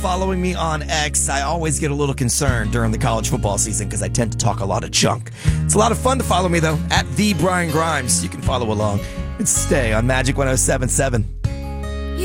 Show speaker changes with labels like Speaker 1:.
Speaker 1: following me on X. I always get a little concerned during the college football season because I tend to talk a lot of junk. It's a lot of fun to follow me, though, at the Brian Grimes. You can follow along and stay on Magic 107.7.